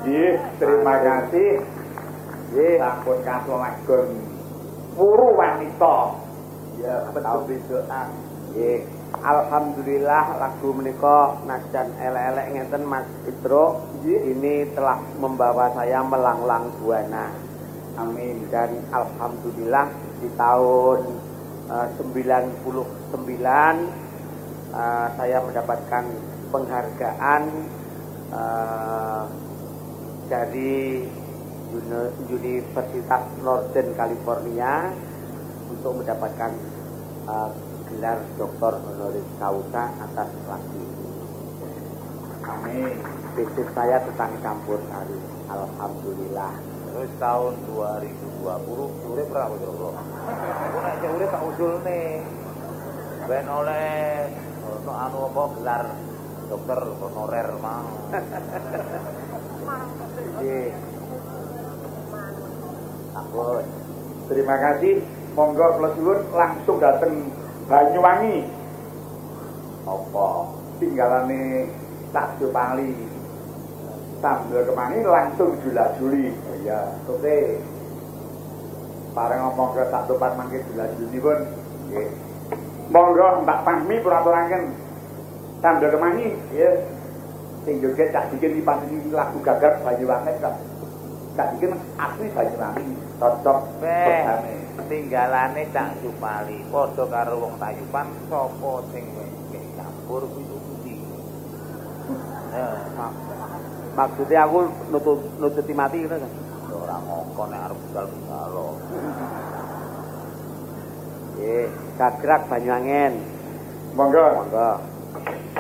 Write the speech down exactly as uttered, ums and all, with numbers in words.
Nggih, terima kasih. Nggih, sampun kasolagon puru wanita. Ya, betul bedoan. Nggih. Alhamdulillah lagu menika najan elek-elek ngenten Mas Idro. Ini telah membawa saya melanglang buana. Amin. Dan alhamdulillah di tahun uh, sembilan puluh sembilan uh, saya mendapatkan penghargaan uh, dari Universitas Northern California untuk mendapatkan uh, gelar doktor honoris causa atas lagu ini. Amin. Bisnis saya tentang campur sari. Alhamdulillah. Terus tahun dua ribu dua puluh urip ora kira-kira. Aku nek cek urip tak usulne. Ben oleh ono anu apa gelar dokter honorer mang. Nggih. Ampun. Terima kasih. Monggo kula suwun langsung dateng Banyuwangi. Apa tinggalane tak Jupali. Sambil kemani langsung jula-juli. Ya, oke. Bareng ngomong ke tak tempat mangke jula-juli pun. Nggih. Monggo Mbak Fahmi puraturaken. Sambil kemani ya. Sing joget tak bikin dipasini lagu gagar Banyuwangi kok. Tak bikin asli Banyuwangi. Cocok programe. Tinggalane Cak Jupali padha karo wong Tayupan sapa sing wis campur kuwi pundi. Nah, maksudnya aku nutut nututi mati ngono kan. Ora ngongkon nek arep bugal-bugalo. Nggih, gagrak Banyuwangen. Monggo. Monggo.